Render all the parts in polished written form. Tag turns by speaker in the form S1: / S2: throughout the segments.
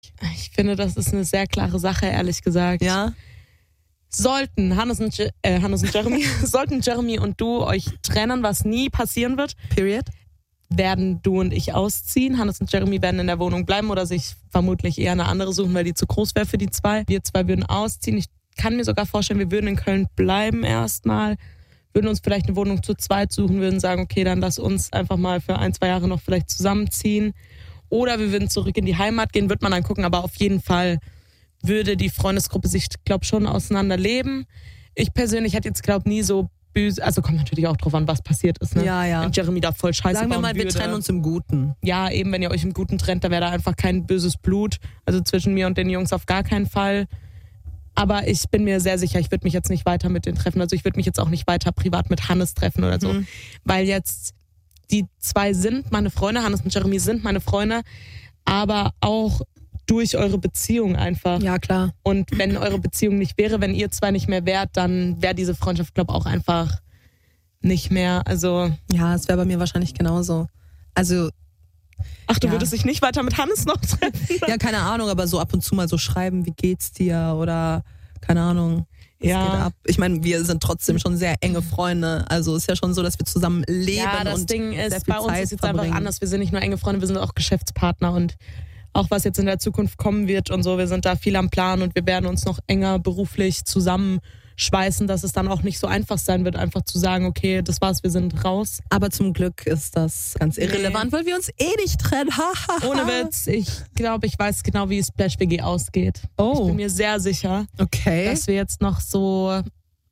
S1: Ich finde, das ist eine sehr klare Sache, ehrlich gesagt.
S2: Ja?
S1: Sollten Hannes und Jeremy, sollten Jeremy und du euch trennen, was nie passieren wird,
S2: Period.
S1: werden du und ich ausziehen. Hannes und Jeremy werden in der Wohnung bleiben oder sich vermutlich eher eine andere suchen, weil die zu groß wäre für die zwei. Wir zwei würden ausziehen. Ich kann mir sogar vorstellen, wir würden in Köln bleiben erstmal, würden uns vielleicht eine Wohnung zu zweit suchen, würden sagen, okay, dann lass uns einfach mal für 1-2 Jahre noch vielleicht zusammenziehen. Oder wir würden zurück in die Heimat gehen, wird man dann gucken, aber auf jeden Fall würde die Freundesgruppe sich, glaube schon auseinanderleben. Ich persönlich hätte jetzt, glaube nie so böse, also kommt natürlich auch drauf an, was passiert ist. Ne?
S2: Ja.
S1: Wenn Jeremy da voll scheiße
S2: Sagen wir
S1: bauen
S2: mal, wir
S1: würde.
S2: trennen uns im Guten.
S1: Ja, eben, wenn ihr euch im Guten trennt, dann wäre da einfach kein böses Blut. Also zwischen mir und den Jungs auf gar keinen Fall. Aber ich bin mir sehr sicher, ich würde mich jetzt nicht weiter mit denen treffen. Also ich würde mich jetzt auch nicht weiter privat mit Hannes treffen oder so. Weil jetzt die zwei sind meine Freunde, Hannes und Jeremy sind meine Freunde, aber auch durch eure Beziehung einfach.
S2: Ja, klar.
S1: Und wenn eure Beziehung nicht wäre, wenn ihr zwei nicht mehr wärt, dann wäre diese Freundschaft, glaube ich, auch einfach nicht mehr. Also
S2: Ja, es wäre bei mir wahrscheinlich genauso. Also,
S1: ach, du
S2: Ja.
S1: würdest dich nicht weiter mit Hannes noch treffen?
S2: ja, keine Ahnung, aber so ab und zu mal so schreiben, wie geht's dir oder keine Ahnung. Was
S1: Ja.
S2: geht ab? Ich meine, wir sind trotzdem schon sehr enge Freunde. Also ist ja schon so, dass wir zusammen leben.
S1: Ja, das
S2: und
S1: Ding
S2: sehr
S1: ist,
S2: viel
S1: bei uns
S2: Zeit
S1: ist jetzt
S2: verbringen.
S1: einfach anders. Wir sind nicht nur enge Freunde, wir sind auch Geschäftspartner und auch was jetzt in der Zukunft kommen wird und so, wir sind da viel am Plan und wir werden uns noch enger beruflich zusammenschweißen, dass es dann auch nicht so einfach sein wird, einfach zu sagen, okay, das war's, wir sind raus.
S2: Aber zum Glück ist das ganz irrelevant, weil wir uns eh nicht trennen.
S1: Ohne Witz, ich glaube, ich weiß genau, wie Splash WG ausgeht.
S2: Oh.
S1: Ich bin mir sehr sicher,
S2: Okay.
S1: dass wir jetzt noch so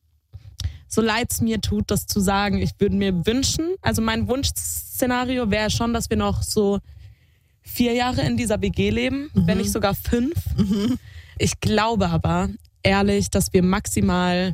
S1: leid es mir tut, das zu sagen. Ich würde mir wünschen, also mein Wunschszenario wäre schon, dass wir noch so 4 Jahre in dieser WG leben, wenn nicht sogar 5. Ich glaube aber, ehrlich, dass wir maximal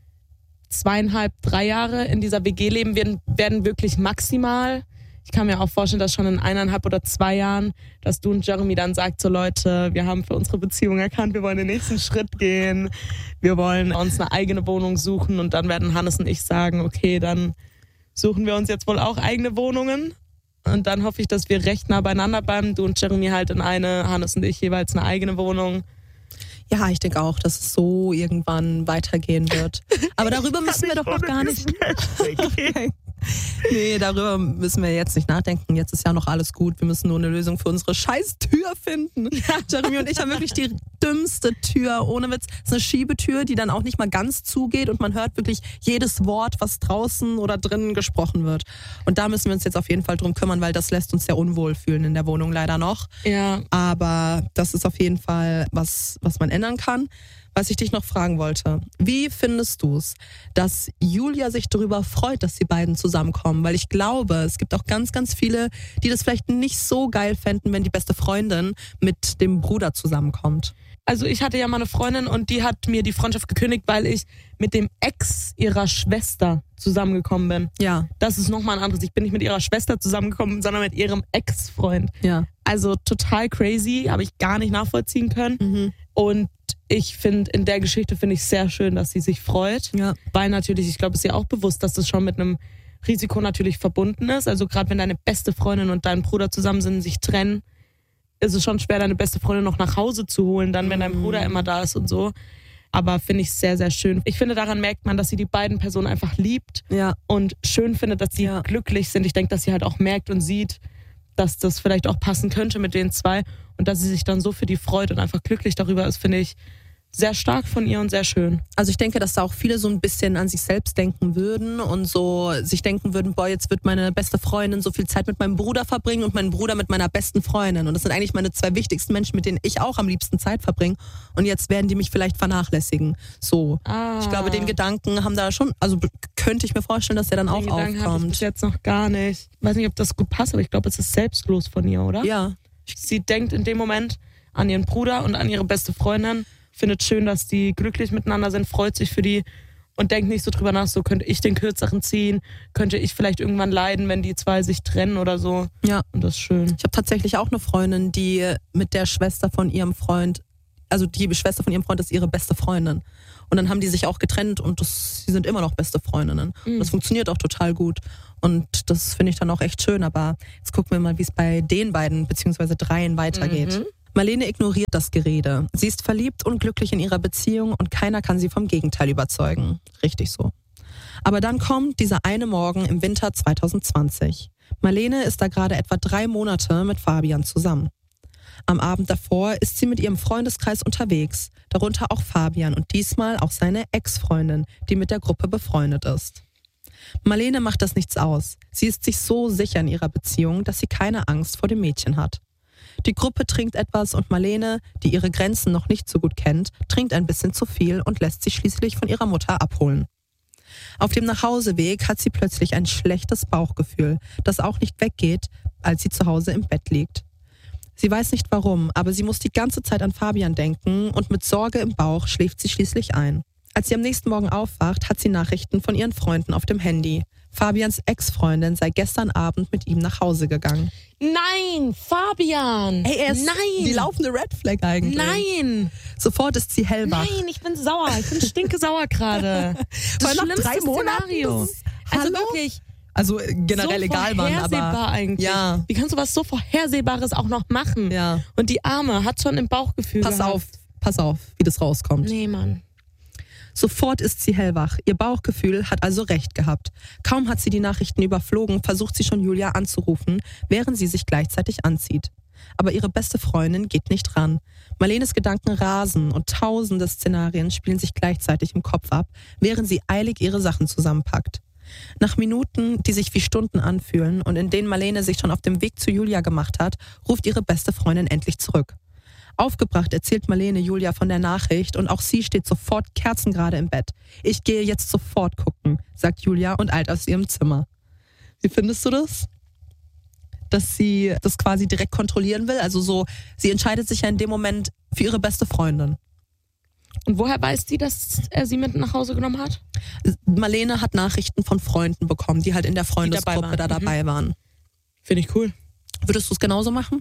S1: 2,5, 3 Jahre in dieser WG leben werden wirklich maximal. Ich kann mir auch vorstellen, dass schon in 1,5 oder 2 Jahren, dass du und Jeremy dann sagt, so Leute, wir haben für unsere Beziehung erkannt, wir wollen den nächsten Schritt gehen, wir wollen uns eine eigene Wohnung suchen und dann werden Hannes und ich sagen, okay, dann suchen wir uns jetzt wohl auch eigene Wohnungen. Und dann hoffe ich, dass wir recht nah beieinander bleiben. Du und Jeremy halt in eine, Hannes und ich jeweils eine eigene Wohnung.
S2: Ja, ich denke auch, dass es so irgendwann weitergehen wird. Aber darüber müssen wir doch noch gar nicht. Okay. Nee, darüber müssen wir jetzt nicht nachdenken. Jetzt ist ja noch alles gut. Wir müssen nur eine Lösung für unsere scheiß Tür finden. Jeremy und ich haben wirklich die dümmste Tür, ohne Witz. Es ist eine Schiebetür, die dann auch nicht mal ganz zugeht und man hört wirklich jedes Wort, was draußen oder drinnen gesprochen wird. Und da müssen wir uns jetzt auf jeden Fall drum kümmern, weil das lässt uns sehr unwohl fühlen in der Wohnung leider noch.
S1: Ja.
S2: Aber das ist auf jeden Fall was man ändern kann. Was ich dich noch fragen wollte, wie findest du es, dass Julia sich darüber freut, dass die beiden zusammenkommen? Weil ich glaube, es gibt auch ganz, ganz viele, die das vielleicht nicht so geil fänden, wenn die beste Freundin mit dem Bruder zusammenkommt.
S1: Also ich hatte ja mal eine Freundin und die hat mir die Freundschaft gekündigt, weil ich mit dem Ex ihrer Schwester zusammengekommen bin.
S2: Ja,
S1: Das ist nochmal ein anderes. Ich bin nicht mit ihrer Schwester zusammengekommen, sondern mit ihrem Ex-Freund.
S2: ja.
S1: Also total crazy, habe ich gar nicht nachvollziehen können. Und ich finde, in der Geschichte finde ich sehr schön, dass sie sich freut.
S2: Ja.
S1: Weil natürlich, ich glaube, es ist ihr auch bewusst, dass das schon mit einem Risiko natürlich verbunden ist. Also gerade wenn deine beste Freundin und dein Bruder zusammen sind, sich trennen, ist es schon schwer, deine beste Freundin noch nach Hause zu holen, dann wenn dein Bruder immer da ist und so. Aber finde ich sehr, sehr schön. Ich finde, daran merkt man, dass sie die beiden Personen einfach liebt
S2: Ja.
S1: und schön findet, dass sie
S2: Ja.
S1: glücklich sind. Ich denke, dass sie halt auch merkt und sieht, dass das vielleicht auch passen könnte mit den zwei und dass sie sich dann so für die freut und einfach glücklich darüber ist, finde ich sehr stark von ihr und sehr schön.
S2: Also ich denke, dass da auch viele so ein bisschen an sich selbst denken würden und so sich denken würden, boah, jetzt wird meine beste Freundin so viel Zeit mit meinem Bruder verbringen und mein Bruder mit meiner besten Freundin. Und das sind eigentlich meine 2 wichtigsten Menschen, mit denen ich auch am liebsten Zeit verbringe. Und jetzt werden die mich vielleicht vernachlässigen. So. Ich glaube, den Gedanken haben da schon, also könnte ich mir vorstellen, dass der dann auch
S1: Den Gedanken hatte ich
S2: aufkommt.
S1: bis jetzt noch gar nicht. Ich weiß nicht, ob das gut passt, aber ich glaube, es ist selbstlos von ihr, oder?
S2: Ja.
S1: Sie denkt in dem Moment an ihren Bruder und an ihre beste Freundin, findet schön, dass die glücklich miteinander sind, freut sich für die und denkt nicht so drüber nach, so könnte ich den kürzeren ziehen, könnte ich vielleicht irgendwann leiden, wenn die zwei sich trennen oder so.
S2: Ja.
S1: Und das ist schön.
S2: Ich habe tatsächlich auch eine Freundin, die mit der Schwester von ihrem Freund, also die Schwester von ihrem Freund ist ihre beste Freundin. Und dann haben die sich auch getrennt und sie sind immer noch beste Freundinnen. Und das funktioniert auch total gut. Und das finde ich dann auch echt schön. Aber jetzt gucken wir mal, wie es bei den beiden, beziehungsweise 3 weitergeht. Marlene ignoriert das Gerede. Sie ist verliebt und glücklich in ihrer Beziehung und keiner kann sie vom Gegenteil überzeugen. Richtig so. Aber dann kommt dieser eine Morgen im Winter 2020. Marlene ist da gerade etwa 3 Monate mit Fabian zusammen. Am Abend davor ist sie mit ihrem Freundeskreis unterwegs, darunter auch Fabian und diesmal auch seine Ex-Freundin, die mit der Gruppe befreundet ist. Marlene macht das nichts aus. Sie ist sich so sicher in ihrer Beziehung, dass sie keine Angst vor dem Mädchen hat. Die Gruppe trinkt etwas und Marlene, die ihre Grenzen noch nicht so gut kennt, trinkt ein bisschen zu viel und lässt sich schließlich von ihrer Mutter abholen. Auf dem Nachhauseweg hat sie plötzlich ein schlechtes Bauchgefühl, das auch nicht weggeht, als sie zu Hause im Bett liegt. Sie weiß nicht warum, aber sie muss die ganze Zeit an Fabian denken und mit Sorge im Bauch schläft sie schließlich ein. Als sie am nächsten Morgen aufwacht, hat sie Nachrichten von ihren Freunden auf dem Handy. Fabians Ex-Freundin sei gestern Abend mit ihm nach Hause gegangen.
S1: Nein, Fabian!
S2: Ey, er ist
S1: Nein!
S2: die laufende Red Flag eigentlich.
S1: Nein!
S2: Sofort ist sie hellwach.
S1: Nein, ich bin sauer. Ich bin stinkesauer gerade.
S2: Vor
S1: Das
S2: allem nach
S1: schlimmste
S2: 3 Monaten.
S1: Szenario.
S2: Das ist-
S1: Also
S2: Hallo?
S1: wirklich
S2: Also generell
S1: so
S2: egal wann,
S1: vorhersehbar
S2: aber
S1: eigentlich.
S2: ja.
S1: Wie kannst du was so Vorhersehbares auch noch machen?
S2: Ja.
S1: Und die Arme hat schon im Bauchgefühl
S2: Pass
S1: gehabt.
S2: auf, wie das rauskommt.
S1: Nee, Mann.
S2: Sofort ist sie hellwach. Ihr Bauchgefühl hat also recht gehabt. Kaum hat sie die Nachrichten überflogen, versucht sie schon Julia anzurufen, während sie sich gleichzeitig anzieht. Aber ihre beste Freundin geht nicht ran. Marlenes Gedanken rasen und tausende Szenarien spielen sich gleichzeitig im Kopf ab, während sie eilig ihre Sachen zusammenpackt. Nach Minuten, die sich wie Stunden anfühlen und in denen Marlene sich schon auf dem Weg zu Julia gemacht hat, ruft ihre beste Freundin endlich zurück. Aufgebracht erzählt Marlene Julia von der Nachricht und auch sie steht sofort kerzengerade im Bett. Ich gehe jetzt sofort gucken, sagt Julia und eilt aus ihrem Zimmer. Wie findest du das? Dass sie das quasi direkt kontrollieren will? Also so, sie entscheidet sich ja in dem Moment für ihre beste Freundin.
S1: Und woher weiß die, dass er sie mit nach Hause genommen hat?
S2: Marlene hat Nachrichten von Freunden bekommen, die halt in der Freundesgruppe dabei waren.
S1: Finde ich cool.
S2: Würdest du es genauso machen?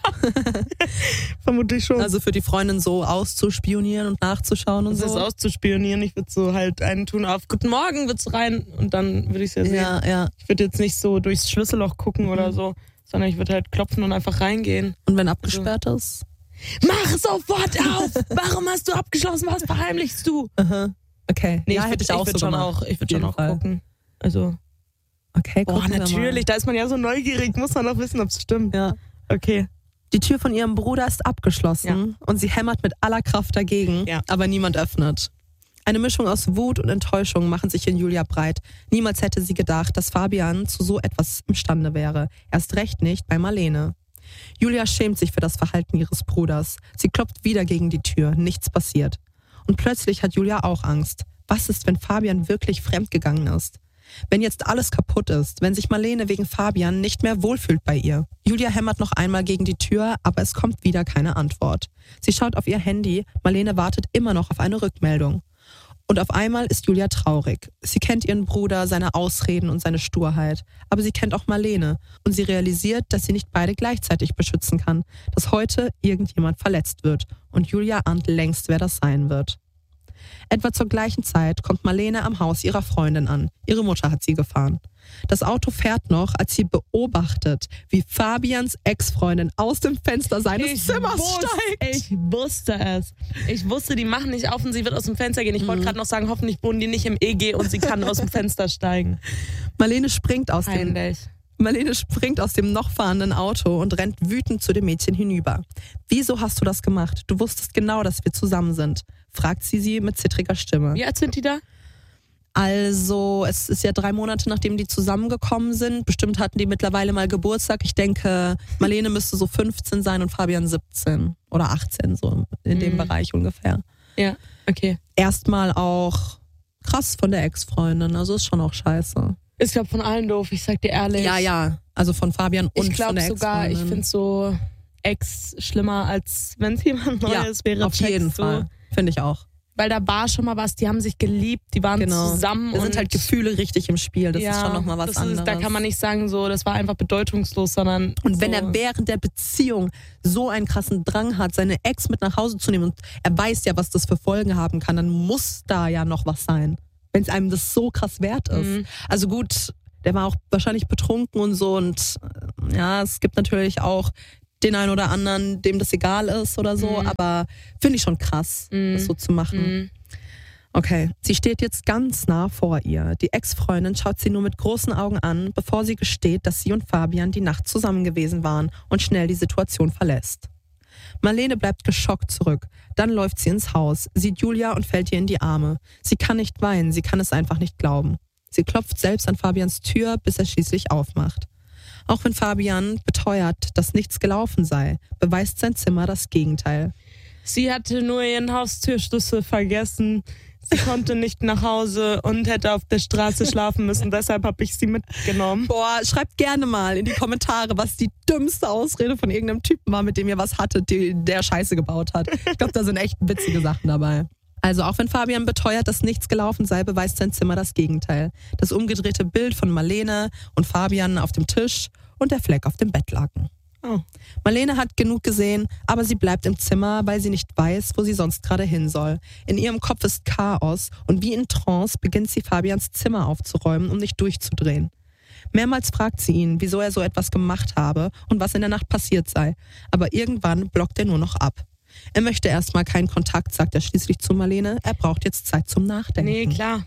S1: Vermutlich schon.
S2: Also für die Freundin so auszuspionieren und nachzuschauen und
S1: das ist
S2: so?
S1: auszuspionieren. Ich würde so halt einen tun auf Guten Morgen, wird's rein und dann würde ich es ja sehen.
S2: Ja, ja.
S1: Ich würde jetzt nicht so durchs Schlüsselloch gucken oder so, sondern ich würde halt klopfen und einfach reingehen.
S2: Und wenn abgesperrt ist?
S1: Mach sofort auf! Warum hast du abgeschlossen? Was verheimlichst du?
S2: Aha. Okay.
S1: Nee,
S2: ja,
S1: ich
S2: hätte
S1: würde
S2: auch so
S1: schon
S2: gemacht.
S1: auch, ich würd
S2: Auf
S1: schon
S2: jeden
S1: auch
S2: Fall.
S1: gucken. Also,
S2: Okay,
S1: boah,
S2: gucken wir
S1: natürlich, da ist man ja so neugierig, muss man doch wissen, ob es stimmt.
S2: mal. Ja.
S1: Okay.
S2: Die Tür von ihrem Bruder ist abgeschlossen und sie hämmert mit aller Kraft dagegen, aber niemand öffnet. Eine Mischung aus Wut und Enttäuschung machen sich in Julia breit. Niemals hätte sie gedacht, dass Fabian zu so etwas imstande wäre. Erst recht nicht bei Marlene. Julia schämt sich für das Verhalten ihres Bruders. Sie klopft wieder gegen die Tür. Nichts passiert. Und plötzlich hat Julia auch Angst. Was ist, wenn Fabian wirklich fremdgegangen ist? Wenn jetzt alles kaputt ist, wenn sich Marlene wegen Fabian nicht mehr wohlfühlt bei ihr. Julia hämmert noch einmal gegen die Tür, aber es kommt wieder keine Antwort. Sie schaut auf ihr Handy, Marlene wartet immer noch auf eine Rückmeldung. Und auf einmal ist Julia traurig. Sie kennt ihren Bruder, seine Ausreden und seine Sturheit. Aber sie kennt auch Marlene. Und sie realisiert, dass sie nicht beide gleichzeitig beschützen kann. Dass heute irgendjemand verletzt wird. Und Julia ahnt längst, wer das sein wird. Etwa zur gleichen Zeit kommt Marlene am Haus ihrer Freundin an. Ihre Mutter hat sie gefahren. Das Auto fährt noch, als sie beobachtet, wie Fabians Ex-Freundin aus dem Fenster seines Zimmers steigt.
S1: Ich wusste es. Ich wusste, die machen nicht auf und sie wird aus dem Fenster gehen. Ich wollte gerade noch sagen, hoffentlich wohnen die nicht im EG und sie kann aus dem Fenster steigen.
S2: Marlene springt aus dem noch fahrenden Auto und rennt wütend zu dem Mädchen hinüber. Wieso hast du das gemacht? Du wusstest genau, dass wir zusammen sind, fragt sie mit zittriger Stimme.
S1: Wie alt sind die da?
S2: Also, es ist ja 3 Monate, nachdem die zusammengekommen sind. Bestimmt hatten die mittlerweile mal Geburtstag. Ich denke, Marlene müsste so 15 sein und Fabian 17 oder 18, so in dem Bereich ungefähr.
S1: Ja, okay.
S2: Erstmal auch krass von der Ex-Freundin, also ist schon auch scheiße.
S1: Ich glaube von allen doof, ich sag dir ehrlich.
S2: Ja, also von Fabian und
S1: ich
S2: von der
S1: glaube sogar, ich finde so Ex schlimmer, als wenn es jemand Neues wäre.
S2: Auf jeden Fall, finde ich auch.
S1: Weil da war schon mal was, die haben sich geliebt, die waren zusammen.
S2: Da sind halt Gefühle richtig im Spiel, das ist schon nochmal was anderes.
S1: Da kann man nicht sagen, so, das war einfach bedeutungslos, sondern...
S2: Und wenn er während der Beziehung so einen krassen Drang hat, seine Ex mit nach Hause zu nehmen und er weiß ja, was das für Folgen haben kann, dann muss da ja noch was sein, wenn es einem das so krass wert ist. Also gut, der war auch wahrscheinlich betrunken und so und ja, es gibt natürlich auch den einen oder anderen, dem das egal ist oder so, aber finde ich schon krass, das so zu machen. Okay, sie steht jetzt ganz nah vor ihr. Die Ex-Freundin schaut sie nur mit großen Augen an, bevor sie gesteht, dass sie und Fabian die Nacht zusammen gewesen waren und schnell die Situation verlässt. Marlene bleibt geschockt zurück. Dann läuft sie ins Haus, sieht Julia und fällt ihr in die Arme. Sie kann nicht weinen, sie kann es einfach nicht glauben. Sie klopft selbst an Fabians Tür, bis er schließlich aufmacht. Auch wenn Fabian beteuert, dass nichts gelaufen sei, beweist sein Zimmer das Gegenteil.
S1: Sie hatte nur ihren Haustürschlüssel vergessen. Sie konnte nicht nach Hause und hätte auf der Straße schlafen müssen. Deshalb habe ich sie mitgenommen.
S2: Boah, schreibt gerne mal in die Kommentare, was die dümmste Ausrede von irgendeinem Typen war, mit dem ihr was hattet, der Scheiße gebaut hat. Ich glaube, da sind echt witzige Sachen dabei. Also auch wenn Fabian beteuert, dass nichts gelaufen sei, beweist sein Zimmer das Gegenteil. Das umgedrehte Bild von Marlene und Fabian auf dem Tisch und der Fleck auf dem Bettlaken.
S1: Oh.
S2: Marlene hat genug gesehen, aber sie bleibt im Zimmer, weil sie nicht weiß, wo sie sonst gerade hin soll. In ihrem Kopf ist Chaos und wie in Trance beginnt sie Fabians Zimmer aufzuräumen, um nicht durchzudrehen. Mehrmals fragt sie ihn, wieso er so etwas gemacht habe und was in der Nacht passiert sei. Aber irgendwann blockt er nur noch ab. Er möchte erstmal keinen Kontakt, sagt er schließlich zu Marlene. Er braucht jetzt Zeit zum Nachdenken.
S1: Nee, klar.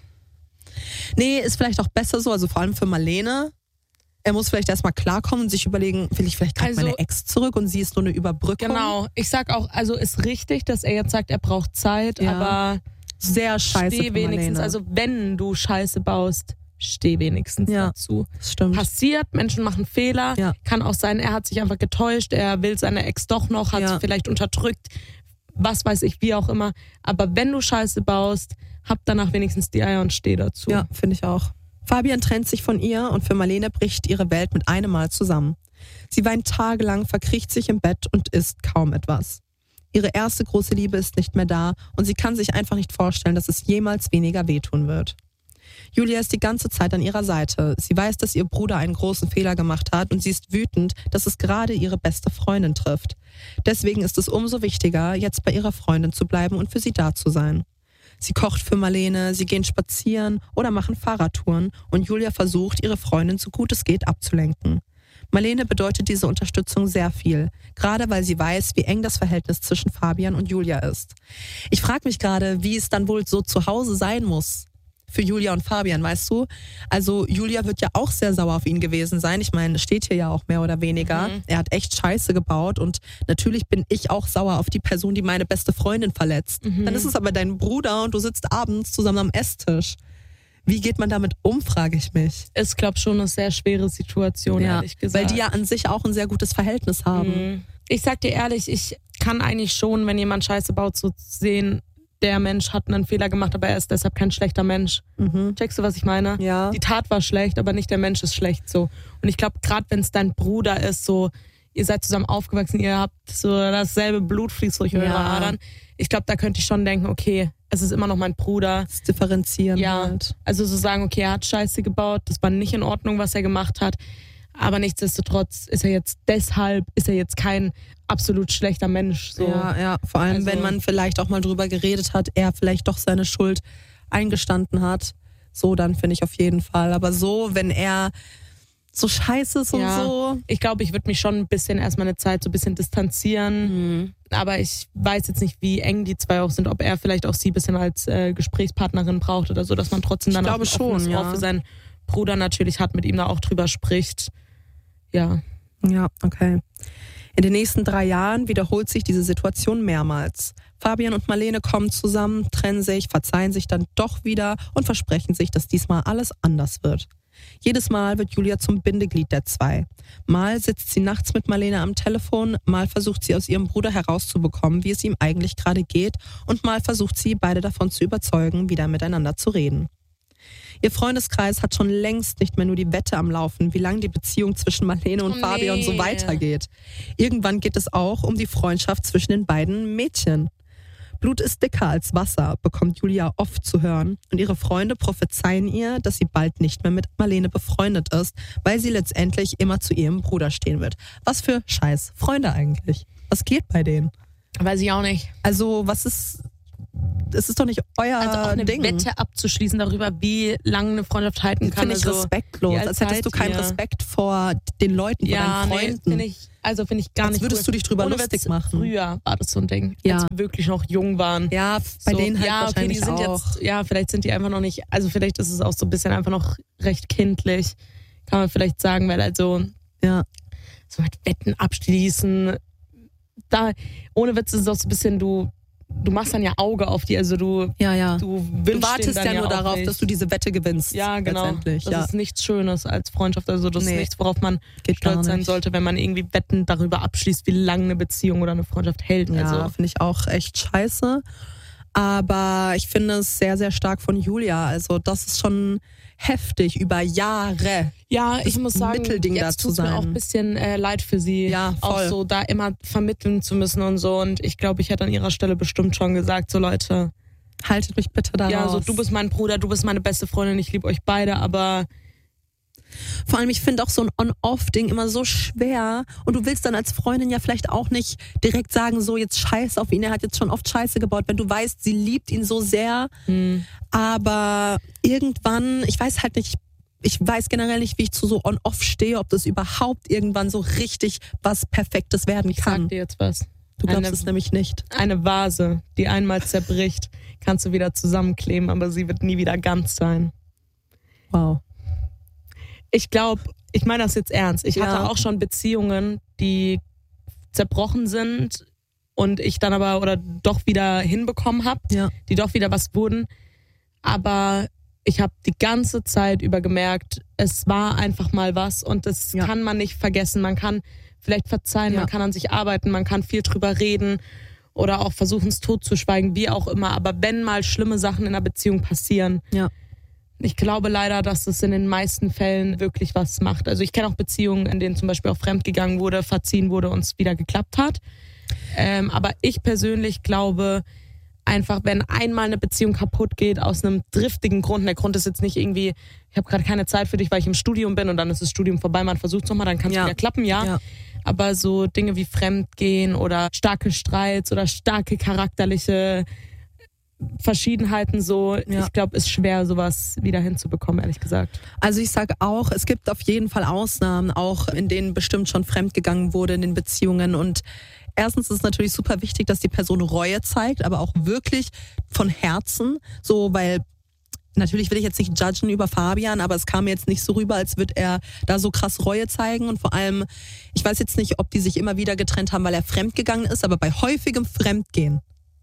S2: Nee, ist vielleicht auch besser so, also vor allem für Marlene. Er muss vielleicht erstmal klarkommen und sich überlegen, will ich vielleicht gerade meine Ex zurück und sie ist nur eine Überbrückung.
S1: Genau, ich sag auch, also ist richtig, dass er jetzt sagt, er braucht Zeit, aber
S2: sehr scheiße
S1: steh wenigstens,
S2: Marlene.
S1: also wenn du Scheiße baust, steh wenigstens dazu.
S2: Stimmt.
S1: Passiert, Menschen machen Fehler, kann auch sein, er hat sich einfach getäuscht, er will seine Ex doch noch, hat sie vielleicht unterdrückt, was weiß ich, wie auch immer. Aber wenn du Scheiße baust, hab danach wenigstens die Eier und steh dazu.
S2: Ja, finde ich auch. Fabian trennt sich von ihr und für Marlene bricht ihre Welt mit einem Mal zusammen. Sie weint tagelang, verkriecht sich im Bett und isst kaum etwas. Ihre erste große Liebe ist nicht mehr da und sie kann sich einfach nicht vorstellen, dass es jemals weniger wehtun wird. Julia ist die ganze Zeit an ihrer Seite. Sie weiß, dass ihr Bruder einen großen Fehler gemacht hat und sie ist wütend, dass es gerade ihre beste Freundin trifft. Deswegen ist es umso wichtiger, jetzt bei ihrer Freundin zu bleiben und für sie da zu sein. Sie kocht für Marlene, sie gehen spazieren oder machen Fahrradtouren und Julia versucht, ihre Freundin so gut es geht abzulenken. Marlene bedeutet diese Unterstützung sehr viel, gerade weil sie weiß, wie eng das Verhältnis zwischen Fabian und Julia ist. Ich frage mich gerade, wie es dann wohl so zu Hause sein muss für Julia und Fabian, weißt du? Also Julia wird ja auch sehr sauer auf ihn gewesen sein. Ich meine, es steht hier ja auch mehr oder weniger. Er hat echt Scheiße gebaut und natürlich bin ich auch sauer auf die Person, die meine beste Freundin verletzt. Dann ist es aber dein Bruder und du sitzt abends zusammen am Esstisch. Wie geht man damit um, frage ich mich.
S1: Ist, glaube ich, schon eine sehr schwere Situation, ehrlich gesagt.
S2: Weil die ja an sich auch ein sehr gutes Verhältnis haben.
S1: Ich sag dir ehrlich, ich kann eigentlich schon, wenn jemand Scheiße baut, so sehen, der Mensch hat einen Fehler gemacht, aber er ist deshalb kein schlechter Mensch. Checkst du, was ich meine?
S2: Ja.
S1: Die Tat war schlecht, aber nicht der Mensch ist schlecht. So. Und ich glaube, gerade wenn es dein Bruder ist, so, ihr seid zusammen aufgewachsen, ihr habt so dasselbe Blut fließt durch eure Adern. Ich glaube, da könnte ich schon denken, okay, es ist immer noch mein Bruder.
S2: Das Differenzieren
S1: ja,
S2: halt.
S1: Also so sagen, okay, er hat Scheiße gebaut, das war nicht in Ordnung, was er gemacht hat. Aber nichtsdestotrotz ist er jetzt kein absolut schlechter Mensch. So.
S2: Ja, vor allem, wenn man vielleicht auch mal drüber geredet hat, er vielleicht doch seine Schuld eingestanden hat. So, dann finde ich auf jeden Fall. Aber so, wenn er so scheiße ist und so.
S1: Ich glaube, ich würde mich schon ein bisschen erstmal eine Zeit so ein bisschen distanzieren. Aber ich weiß jetzt nicht, wie eng die zwei auch sind, ob er vielleicht auch sie ein bisschen als Gesprächspartnerin braucht oder so, dass man trotzdem dann auch ein offenes Ohr für seinen Bruder natürlich hat, mit ihm da auch drüber spricht. Ja.
S2: Ja, okay. In den nächsten 3 Jahren wiederholt sich diese Situation mehrmals. Fabian und Marlene kommen zusammen, trennen sich, verzeihen sich dann doch wieder und versprechen sich, dass diesmal alles anders wird. Jedes Mal wird Julia zum Bindeglied der zwei. Mal sitzt sie nachts mit Marlene am Telefon, mal versucht sie aus ihrem Bruder herauszubekommen, wie es ihm eigentlich gerade geht, und mal versucht sie, beide davon zu überzeugen, wieder miteinander zu reden. Ihr Freundeskreis hat schon längst nicht mehr nur die Wette am Laufen, wie lange die Beziehung zwischen Marlene und Fabian so weitergeht. Irgendwann geht es auch um die Freundschaft zwischen den beiden Mädchen. Blut ist dicker als Wasser, bekommt Julia oft zu hören. Und ihre Freunde prophezeien ihr, dass sie bald nicht mehr mit Marlene befreundet ist, weil sie letztendlich immer zu ihrem Bruder stehen wird. Was für scheiß Freunde eigentlich? Was geht bei denen?
S1: Weiß ich auch nicht.
S2: Also, es ist doch nicht euer Ding.
S1: Also auch eine Wette abzuschließen darüber, wie lange eine Freundschaft halten kann.
S2: Finde ich respektlos. Als hättest du keinen Respekt vor den Leuten, vor deinen Freunden.
S1: Nee, Also finde ich gar
S2: Als
S1: nicht
S2: würdest du dich drüber
S1: Ohne
S2: lustig
S1: Witz,
S2: machen.
S1: Früher war das so ein Ding,
S2: Ja.
S1: als wir wirklich noch jung waren.
S2: Ja, bei
S1: so,
S2: denen halt
S1: ja, okay,
S2: wahrscheinlich
S1: die sind
S2: auch.
S1: jetzt, ja, vielleicht sind die einfach noch nicht, also vielleicht ist es auch so ein bisschen einfach noch recht kindlich, kann man vielleicht sagen, weil also
S2: Ja.
S1: so mit Wetten abschließen, da, ohne Witz ist es auch so ein bisschen, du machst dann ja Auge auf die, also du
S2: Ja.
S1: Du
S2: Du
S1: wünschst
S2: wartest
S1: denen dann
S2: ja nur
S1: auch
S2: darauf,
S1: nicht.
S2: dass du diese Wette gewinnst.
S1: Ja, genau.
S2: Letztendlich.
S1: Das
S2: Ja.
S1: ist nichts Schönes als Freundschaft. Also das
S2: Nee.
S1: ist nichts, worauf man
S2: Geht gar
S1: stolz sein
S2: nicht.
S1: sollte, wenn man irgendwie Wetten darüber abschließt, wie lange eine Beziehung oder eine Freundschaft hält.
S2: Ja,
S1: Also
S2: finde ich auch echt scheiße. Aber ich finde es sehr, sehr stark von Julia. Also das ist schon heftig über Jahre.
S1: ja, ich muss sagen,
S2: Mittelding da
S1: jetzt
S2: zu
S1: tut mir
S2: sein.
S1: auch ein bisschen leid für sie,
S2: Ja,
S1: auch
S2: voll.
S1: so da immer vermitteln zu müssen und so. Und ich glaube, ich hätte an ihrer Stelle bestimmt schon gesagt, so Leute,
S2: Haltet mich bitte da
S1: ja,
S2: raus.
S1: so du bist mein Bruder, du bist meine beste Freundin, ich liebe euch beide, aber
S2: Vor allem, ich finde auch so ein On-Off-Ding immer so schwer. Und du willst dann als Freundin ja vielleicht auch nicht direkt sagen, so jetzt scheiß auf ihn, er hat jetzt schon oft Scheiße gebaut, wenn du weißt, sie liebt ihn so sehr. Aber irgendwann, ich weiß halt nicht, ich weiß generell nicht, wie ich zu so On-Off stehe, ob das überhaupt irgendwann so richtig was Perfektes werden
S1: ich
S2: kann.
S1: sag dir jetzt was.
S2: Du glaubst
S1: eine-
S2: es nämlich nicht.
S1: Eine Vase, die einmal zerbricht, kannst du wieder zusammenkleben, aber sie wird nie wieder ganz sein.
S2: Wow.
S1: Ich glaube, ich meine das jetzt ernst. Ich
S2: Ja.
S1: hatte auch schon Beziehungen, die zerbrochen sind und ich dann aber oder doch wieder hinbekommen habe,
S2: Ja.
S1: die doch wieder was wurden. Aber ich habe die ganze Zeit über gemerkt, es war einfach mal was und das
S2: Ja.
S1: kann man nicht vergessen. Man kann vielleicht verzeihen,
S2: Ja.
S1: man kann an sich arbeiten, man kann viel drüber reden oder auch versuchen, es totzuschweigen, wie auch immer. Aber wenn mal schlimme Sachen in einer Beziehung passieren,
S2: Ja.
S1: ich glaube leider, dass es in den meisten Fällen wirklich was macht. Also ich kenne auch Beziehungen, in denen zum Beispiel auch fremdgegangen wurde, verziehen wurde und es wieder geklappt hat. Aber ich persönlich glaube einfach, wenn einmal eine Beziehung kaputt geht aus einem driftigen Grund, der Grund ist jetzt nicht irgendwie, ich habe gerade keine Zeit für dich, weil ich im Studium bin und dann ist das Studium vorbei, man versucht es nochmal, dann kann es
S2: Ja.
S1: wieder klappen, ja.
S2: Ja.
S1: Aber so Dinge wie Fremdgehen oder starke Streits oder starke charakterliche Verschiedenheiten so,
S2: Ja.
S1: ich glaube, ist schwer, sowas wieder hinzubekommen, ehrlich gesagt.
S2: Also ich sage auch, es gibt auf jeden Fall Ausnahmen, auch in denen bestimmt schon fremdgegangen wurde in den Beziehungen. Und erstens ist es natürlich super wichtig, dass die Person Reue zeigt, aber auch wirklich von Herzen. So, weil natürlich will ich jetzt nicht judgen über Fabian, aber es kam mir jetzt nicht so rüber, als würde er da so krass Reue zeigen. Und vor allem, ich weiß jetzt nicht, ob die sich immer wieder getrennt haben, weil er fremdgegangen ist, aber bei häufigem Fremdgehen,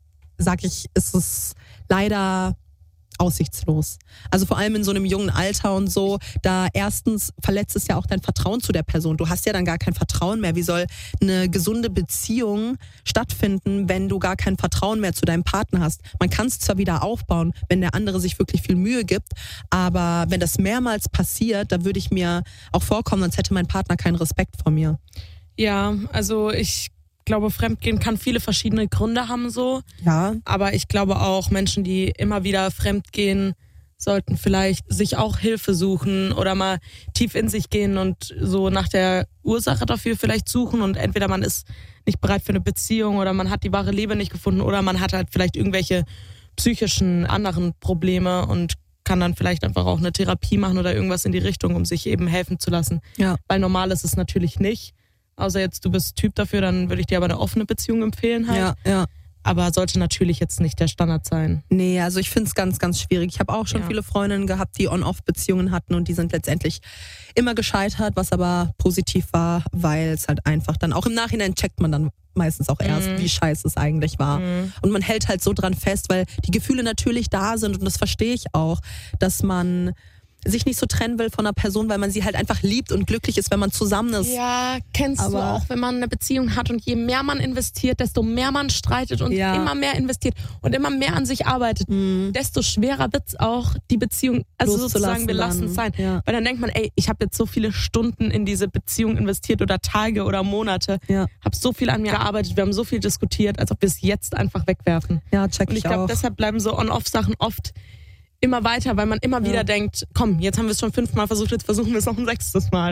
S2: sag ich, ist es leider aussichtslos. Also vor allem in so einem jungen Alter und so, da erstens verletzt es ja auch dein Vertrauen zu der Person. Du hast ja dann gar kein Vertrauen mehr. Wie soll eine gesunde Beziehung stattfinden, wenn du gar kein Vertrauen mehr zu deinem Partner hast? Man kann es zwar wieder aufbauen, wenn der andere sich wirklich viel Mühe gibt, aber wenn das mehrmals passiert, da würde ich mir auch vorkommen, als hätte mein Partner keinen Respekt vor mir.
S1: Ja, also ich glaube, Fremdgehen kann viele verschiedene Gründe haben so,
S2: Ja,
S1: aber ich glaube auch, Menschen, die immer wieder fremdgehen, sollten vielleicht sich auch Hilfe suchen oder mal tief in sich gehen und so nach der Ursache dafür vielleicht suchen und entweder man ist nicht bereit für eine Beziehung oder man hat die wahre Liebe nicht gefunden oder man hat halt vielleicht irgendwelche psychischen anderen Probleme und kann dann vielleicht einfach auch eine Therapie machen oder irgendwas in die Richtung, um sich eben helfen zu lassen.
S2: ja.
S1: Weil normal ist es natürlich nicht. Außer jetzt, du bist Typ dafür, dann würde ich dir aber eine offene Beziehung empfehlen halt.
S2: Ja.
S1: Aber sollte natürlich jetzt nicht der Standard sein.
S2: Nee, also ich finde es ganz, ganz schwierig. Ich habe auch schon
S1: Ja.
S2: viele Freundinnen gehabt, die On-Off-Beziehungen hatten und die sind letztendlich immer gescheitert, was aber positiv war, weil es halt einfach dann auch im Nachhinein checkt man dann meistens auch erst, wie scheiße es eigentlich war. Und man hält halt so dran fest, weil die Gefühle natürlich da sind und das verstehe ich auch, dass man sich nicht so trennen will von einer Person, weil man sie halt einfach liebt und glücklich ist, wenn man zusammen ist.
S1: Ja, kennst du
S2: Aber-
S1: auch, wenn man eine Beziehung hat und je mehr man investiert, desto mehr man streitet und
S2: Ja.
S1: immer mehr investiert und immer mehr an sich arbeitet, desto schwerer wird es auch, die Beziehung, also sozusagen, wir lassen es sein.
S2: Ja.
S1: Weil dann denkt man, ey, ich habe jetzt so viele Stunden in diese Beziehung investiert oder Tage oder Monate,
S2: Ja.
S1: habe so viel an mir gearbeitet, wir haben so viel diskutiert, als ob wir es jetzt einfach wegwerfen.
S2: Ja, check
S1: Und ich
S2: ich auch.
S1: glaube, deshalb bleiben so On-Off-Sachen oft immer weiter, weil man immer wieder denkt, komm, jetzt haben wir es schon 5-mal versucht, jetzt versuchen wir es noch ein 6. Mal.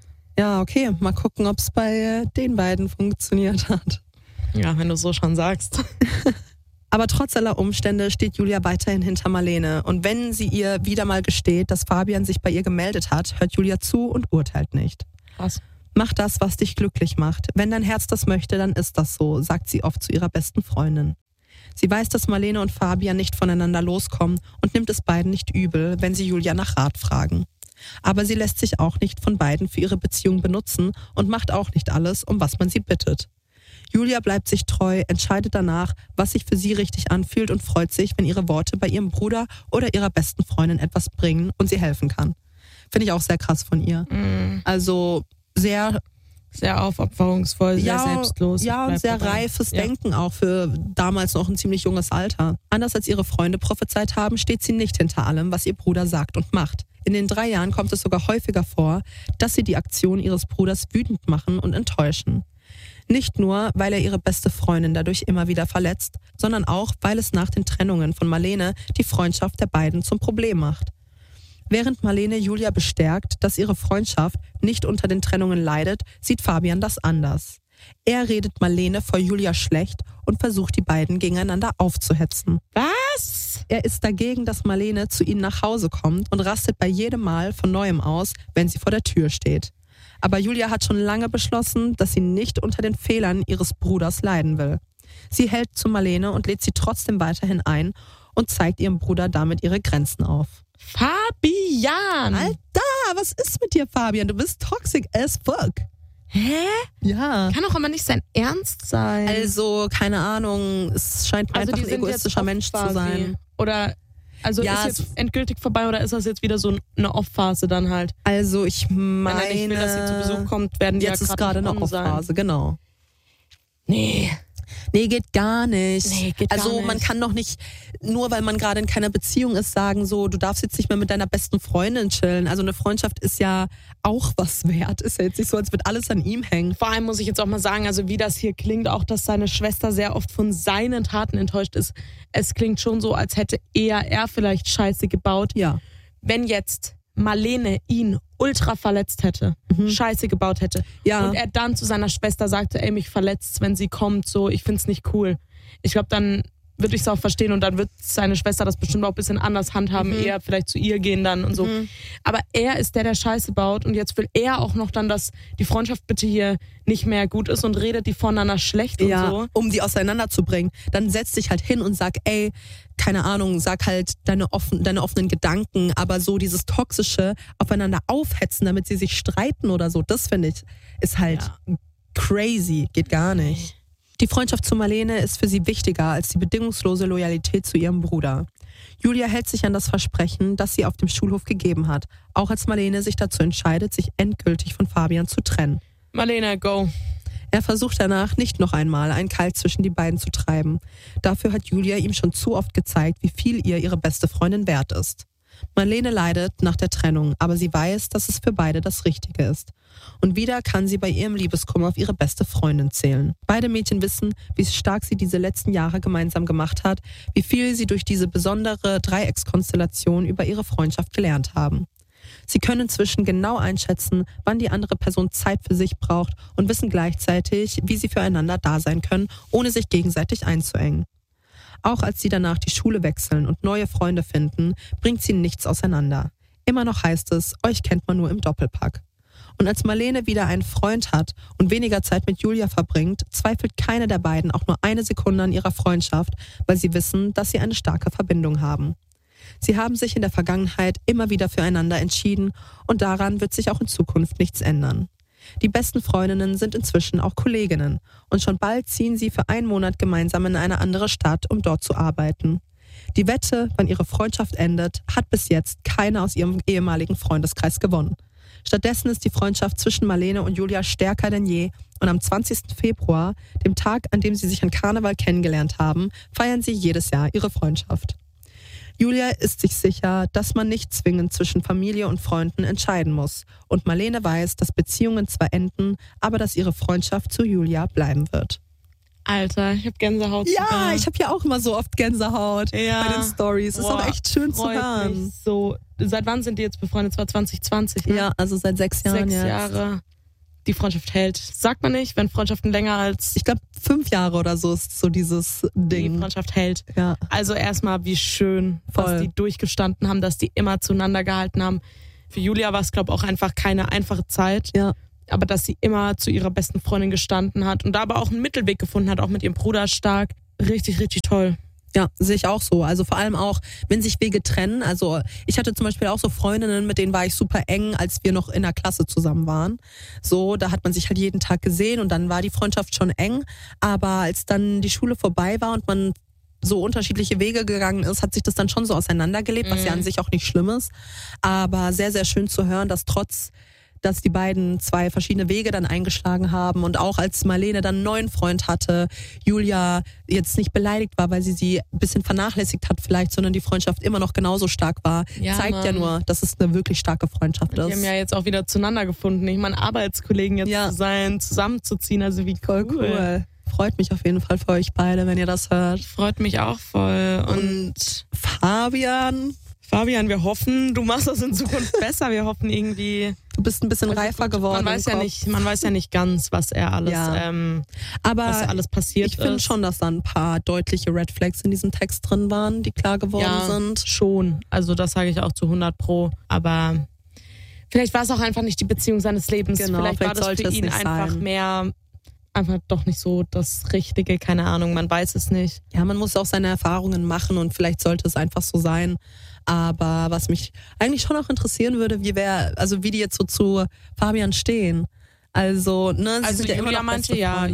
S2: Ja, okay. Mal gucken, ob es bei den beiden funktioniert hat.
S1: Ja, wenn du so schon sagst.
S2: Aber trotz aller Umstände steht Julia weiterhin hinter Marlene. Und wenn sie ihr wieder mal gesteht, dass Fabian sich bei ihr gemeldet hat, hört Julia zu und urteilt nicht.
S1: Krass.
S2: Mach das, was dich glücklich macht. Wenn dein Herz das möchte, dann ist das so, sagt sie oft zu ihrer besten Freundin. Sie weiß, dass Marlene und Fabian nicht voneinander loskommen und nimmt es beiden nicht übel, wenn sie Julia nach Rat fragen. Aber sie lässt sich auch nicht von beiden für ihre Beziehung benutzen und macht auch nicht alles, um was man sie bittet. Julia bleibt sich treu, entscheidet danach, was sich für sie richtig anfühlt und freut sich, wenn ihre Worte bei ihrem Bruder oder ihrer besten Freundin etwas bringen und sie helfen kann. Finde ich auch sehr krass von ihr. Also sehr
S1: aufopferungsvoll, sehr selbstlos.
S2: Ja, und sehr reifes Denken auch für damals noch ein ziemlich junges Alter. Anders als ihre Freunde prophezeit haben, steht sie nicht hinter allem, was ihr Bruder sagt und macht. In den 3 Jahren kommt es sogar häufiger vor, dass sie die Aktion ihres Bruders wütend machen und enttäuschen. Nicht nur, weil er ihre beste Freundin dadurch immer wieder verletzt, sondern auch, weil es nach den Trennungen von Marlene die Freundschaft der beiden zum Problem macht. Während Marlene Julia bestärkt, dass ihre Freundschaft nicht unter den Trennungen leidet, sieht Fabian das anders. Er redet Marlene vor Julia schlecht und versucht, die beiden gegeneinander aufzuhetzen.
S1: Was?
S2: Er ist dagegen, dass Marlene zu ihnen nach Hause kommt und rastet bei jedem Mal von Neuem aus, wenn sie vor der Tür steht. Aber Julia hat schon lange beschlossen, dass sie nicht unter den Fehlern ihres Bruders leiden will. Sie hält zu Marlene und lädt sie trotzdem weiterhin ein und zeigt ihrem Bruder damit ihre Grenzen auf.
S1: Fabian!
S2: Alter, was ist mit dir, Fabian? Du bist toxic as fuck.
S1: Hä?
S2: Ja.
S1: Kann auch immer nicht sein Ernst sein.
S2: Also, keine Ahnung, es scheint mir einfach ein egoistischer Mensch zu sein.
S1: Oder, also ist jetzt endgültig vorbei oder ist das jetzt wieder so eine Off-Phase dann halt?
S2: Also ich meine,
S1: wenn er nicht will, dass sie zu Besuch kommt, werden die
S2: jetzt
S1: ja
S2: ist gerade eine Off-Phase, genau. Nee, geht gar nicht. Also man kann doch nicht, nur weil man gerade in keiner Beziehung ist, sagen so, du darfst jetzt nicht mehr mit deiner besten Freundin chillen. Also eine Freundschaft ist ja auch was wert. Ist ja jetzt nicht so, als würde alles an ihm hängen.
S1: Vor allem muss ich jetzt auch mal sagen, also wie das hier klingt, auch dass seine Schwester sehr oft von seinen Taten enttäuscht ist. Es klingt schon so, als hätte er vielleicht Scheiße gebaut.
S2: Ja.
S1: Wenn jetzt Marlene ihn ultra verletzt hätte, Scheiße gebaut hätte und er dann zu seiner Schwester sagte, ey, mich verletzt, wenn sie kommt, so, ich find's nicht cool. Ich glaube, dann würde ich es auch verstehen und dann wird seine Schwester das bestimmt auch ein bisschen anders handhaben, eher vielleicht zu ihr gehen dann und so. Aber er ist der Scheiße baut und jetzt will er auch noch dann, dass die Freundschaft bitte hier nicht mehr gut ist und redet die voneinander schlecht und so.
S2: Um die auseinanderzubringen. Dann setz dich halt hin und sag, ey, keine Ahnung, sag halt deine offenen Gedanken, aber so dieses toxische aufeinander aufhetzen, damit sie sich streiten oder so, das finde ich, ist halt crazy, geht gar nicht. Die Freundschaft zu Marlene ist für sie wichtiger als die bedingungslose Loyalität zu ihrem Bruder. Julia hält sich an das Versprechen, das sie auf dem Schulhof gegeben hat, auch als Marlene sich dazu entscheidet, sich endgültig von Fabian zu trennen.
S1: Marlene, go.
S2: Er versucht danach nicht noch einmal einen Keil zwischen die beiden zu treiben. Dafür hat Julia ihm schon zu oft gezeigt, wie viel ihr ihre beste Freundin wert ist. Marlene leidet nach der Trennung, aber sie weiß, dass es für beide das Richtige ist. Und wieder kann sie bei ihrem Liebeskummer auf ihre beste Freundin zählen. Beide Mädchen wissen, wie stark sie diese letzten Jahre gemeinsam gemacht hat, wie viel sie durch diese besondere Dreieckskonstellation über ihre Freundschaft gelernt haben. Sie können inzwischen genau einschätzen, wann die andere Person Zeit für sich braucht und wissen gleichzeitig, wie sie füreinander da sein können, ohne sich gegenseitig einzuengen. Auch als sie danach die Schule wechseln und neue Freunde finden, bringt sie nichts auseinander. Immer noch heißt es, euch kennt man nur im Doppelpack. Und als Marlene wieder einen Freund hat und weniger Zeit mit Julia verbringt, zweifelt keine der beiden auch nur eine Sekunde an ihrer Freundschaft, weil sie wissen, dass sie eine starke Verbindung haben. Sie haben sich in der Vergangenheit immer wieder füreinander entschieden und daran wird sich auch in Zukunft nichts ändern. Die besten Freundinnen sind inzwischen auch Kolleginnen und schon bald ziehen sie für einen Monat gemeinsam in eine andere Stadt, um dort zu arbeiten. Die Wette, wann ihre Freundschaft endet, hat bis jetzt keiner aus ihrem ehemaligen Freundeskreis gewonnen. Stattdessen ist die Freundschaft zwischen Marlene und Julia stärker denn je und am 20. Februar, dem Tag, an dem sie sich an Karneval kennengelernt haben, feiern sie jedes Jahr ihre Freundschaft. Julia ist sich sicher, dass man nicht zwingend zwischen Familie und Freunden entscheiden muss. Und Marlene weiß, dass Beziehungen zwar enden, aber dass ihre Freundschaft zu Julia bleiben wird.
S1: Alter, ich hab Gänsehaut.
S2: Ja, ich habe ja auch immer so oft Gänsehaut bei den Stories. Ist auch echt schön zu hören.
S1: So, seit wann sind die jetzt befreundet? Das war 2020, ne?
S2: Ja, also seit 6 Jahren
S1: 6 Jahre. Die Freundschaft hält. Sagt man nicht, wenn Freundschaften länger als...
S2: Ich glaube 5 Jahre oder so ist so dieses Ding.
S1: Die Freundschaft hält.
S2: Ja.
S1: Also erstmal, wie schön, dass die durchgestanden haben, dass die immer zueinander gehalten haben. Für Julia war es, glaube ich, auch einfach keine einfache Zeit.
S2: Ja.
S1: aber dass sie immer zu ihrer besten Freundin gestanden hat und da aber auch einen Mittelweg gefunden hat, auch mit ihrem Bruder stark. Richtig, richtig toll.
S2: Ja, sehe ich auch so. Also vor allem auch, wenn sich Wege trennen. Also ich hatte zum Beispiel auch so Freundinnen, mit denen war ich super eng, als wir noch in der Klasse zusammen waren. So, da hat man sich halt jeden Tag gesehen und dann war die Freundschaft schon eng. Aber als dann die Schule vorbei war und man so unterschiedliche Wege gegangen ist, hat sich das dann schon so auseinandergelebt, was ja an sich auch nicht schlimm ist. Aber sehr, sehr schön zu hören, dass die beiden 2 verschiedene Wege dann eingeschlagen haben und auch als Marlene dann einen neuen Freund hatte, Julia jetzt nicht beleidigt war, weil sie ein bisschen vernachlässigt hat vielleicht, sondern die Freundschaft immer noch genauso stark war, zeigt ja nur, dass es eine wirklich starke Freundschaft ist.
S1: Die haben ja jetzt auch wieder zueinander gefunden. Ich meine, Arbeitskollegen jetzt zu sein, zusammenzuziehen, also wie cool.
S2: Freut mich auf jeden Fall für euch beide, wenn ihr das hört.
S1: Freut mich auch voll. Und
S2: Fabian,
S1: wir hoffen, du machst das in Zukunft besser. Wir hoffen irgendwie...
S2: Du bist ein bisschen reifer geworden.
S1: Man weiß ja nicht ganz, was alles passiert ist.
S2: Ich finde schon, dass da ein paar deutliche Red Flags in diesem Text drin waren, die klar geworden sind.
S1: Schon. Also das sage ich auch zu 100%. Aber vielleicht war es auch einfach nicht die Beziehung seines Lebens.
S2: Genau,
S1: vielleicht war das für ihn einfach mehr... Einfach doch nicht so das Richtige, keine Ahnung, man weiß es nicht.
S2: Ja, man muss auch seine Erfahrungen machen und vielleicht sollte es einfach so sein. Aber was mich eigentlich schon auch interessieren würde, wie die jetzt so zu Fabian stehen. Also,
S1: Julia meinte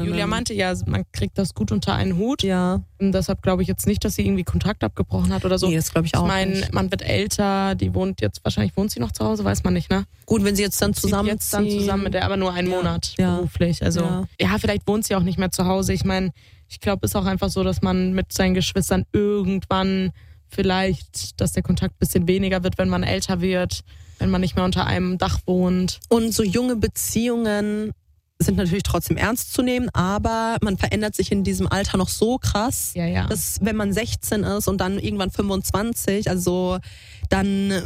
S1: ja, man kriegt das gut unter einen Hut.
S2: Ja.
S1: Und deshalb glaube ich jetzt nicht, dass sie irgendwie Kontakt abgebrochen hat oder so.
S2: Nee, das glaube ich auch nicht. Ich meine,
S1: man wird älter, wahrscheinlich wohnt sie noch zu Hause, weiß man nicht, ne?
S2: Gut, wenn sie jetzt dann zusammen
S1: mit der, aber nur einen Monat beruflich. Also, vielleicht wohnt sie auch nicht mehr zu Hause. Ich meine, ich glaube, es ist auch einfach so, dass man mit seinen Geschwistern irgendwann vielleicht, dass der Kontakt ein bisschen weniger wird, wenn man älter wird, wenn man nicht mehr unter einem Dach wohnt.
S2: Und so junge Beziehungen sind natürlich trotzdem ernst zu nehmen, aber man verändert sich in diesem Alter noch so krass, dass wenn man 16 ist und dann irgendwann 25, also dann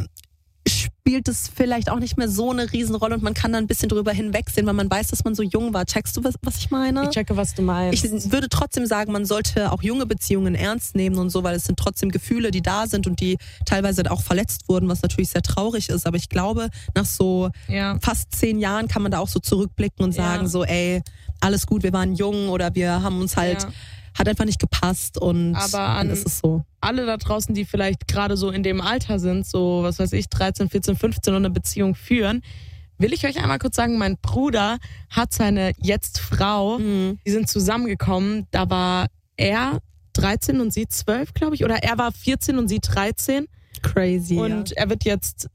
S2: spielt es vielleicht auch nicht mehr so eine Riesenrolle und man kann dann ein bisschen drüber hinwegsehen, weil man weiß, dass man so jung war. Checkst du, was ich meine?
S1: Ich checke, was du meinst.
S2: Ich würde trotzdem sagen, man sollte auch junge Beziehungen ernst nehmen und so, weil es sind trotzdem Gefühle, die da sind und die teilweise auch verletzt wurden, was natürlich sehr traurig ist. Aber ich glaube, nach so fast 10 Jahren kann man da auch so zurückblicken und sagen so, ey, alles gut, wir waren jung oder wir haben uns halt... Hat einfach nicht gepasst und dann ist es so.
S1: Alle da draußen, die vielleicht gerade so in dem Alter sind, so was weiß ich, 13, 14, 15 und eine Beziehung führen, will ich euch einmal kurz sagen, mein Bruder hat seine jetzt Frau, die sind zusammengekommen, da war er 13 und sie 12, glaube ich, oder er war 14 und sie 13.
S2: Crazy.
S1: Und er wird jetzt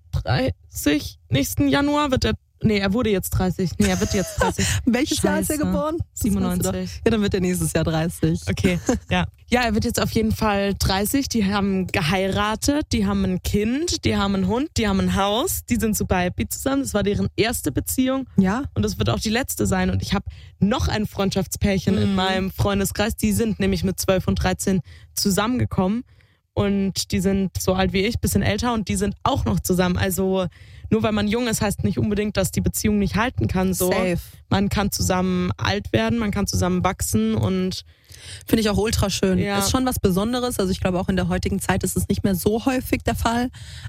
S1: 30, nächsten Januar er wurde jetzt 30. Nee, er wird jetzt 30.
S2: Welches Jahr ist er geboren?
S1: 97.
S2: Ja, dann wird er nächstes Jahr 30.
S1: Okay, ja. Ja, er wird jetzt auf jeden Fall 30. Die haben geheiratet, die haben ein Kind, die haben einen Hund, die haben ein Haus. Die sind super happy zusammen. Das war deren erste Beziehung.
S2: Ja.
S1: Und das wird auch die letzte sein. Und ich habe noch ein Freundschaftspärchen in meinem Freundeskreis. Die sind nämlich mit 12 und 13 zusammengekommen. Und die sind so alt wie ich, bisschen älter und die sind auch noch zusammen. Also nur weil man jung ist, heißt nicht unbedingt, dass die Beziehung nicht halten kann. So.
S2: Safe.
S1: Man kann zusammen alt werden, man kann zusammen wachsen und
S2: finde ich auch ultra schön.
S1: Ja.
S2: Ist schon was Besonderes. Also ich glaube auch in der heutigen Zeit ist es nicht mehr so häufig der Fall.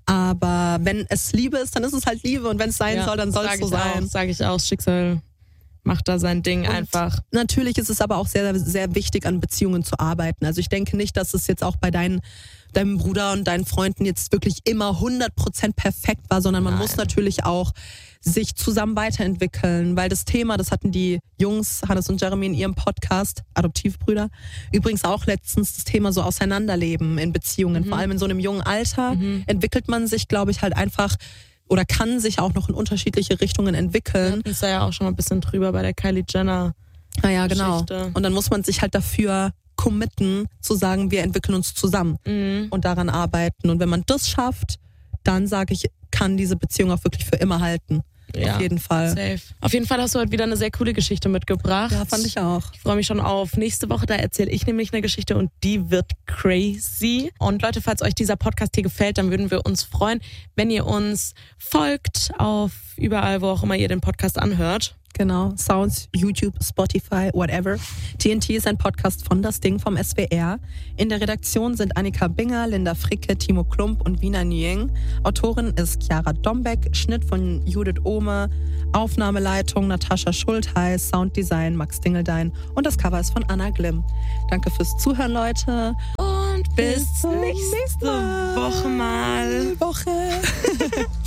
S2: Aber wenn es Liebe ist, dann ist es halt Liebe und wenn es sein soll, dann soll es so sein.
S1: Sage ich auch, Schicksal macht da sein Ding und einfach.
S2: Natürlich ist es aber auch sehr, sehr wichtig, an Beziehungen zu arbeiten. Also ich denke nicht, dass es jetzt auch bei deinem Bruder und deinen Freunden jetzt wirklich immer 100% perfekt war, sondern man muss natürlich auch sich zusammen weiterentwickeln, weil das Thema, das hatten die Jungs, Hannes und Jeremy in ihrem Podcast, Adoptivbrüder, übrigens auch letztens das Thema so Auseinanderleben in Beziehungen. Vor allem in so einem jungen Alter entwickelt man sich, glaube ich, halt einfach oder kann sich auch noch in unterschiedliche Richtungen entwickeln.
S1: Wir hatten es ja auch schon mal ein bisschen drüber bei der Kylie Jenner.
S2: Ja, genau. Und dann muss man sich halt dafür committen, zu sagen, wir entwickeln uns zusammen und daran arbeiten. Und wenn man das schafft, dann sage ich, kann diese Beziehung auch wirklich für immer halten. Ja, auf jeden Fall.
S1: Safe. Auf jeden Fall hast du heute wieder eine sehr coole Geschichte mitgebracht.
S2: Ja, fand ich auch.
S1: Ich freue mich schon auf nächste Woche. Da erzähle ich nämlich eine Geschichte und die wird crazy. Und Leute, falls euch dieser Podcast hier gefällt, dann würden wir uns freuen, wenn ihr uns folgt auf überall, wo auch immer ihr den Podcast anhört.
S2: Genau, Sounds, YouTube, Spotify, whatever. TNT ist ein Podcast von Das Ding vom SWR. In der Redaktion sind Annika Binger, Linda Fricke, Timo Klump und Wina Nguyen. Autorin ist Chiara Dombeck, Schnitt von Judith Ohme, Aufnahmeleitung Natascha Schultheiß, Sounddesign Max Dingeldein und das Cover ist von Anna Glimm. Danke fürs Zuhören, Leute.
S1: Und bis nächste Woche mal.
S2: Woche.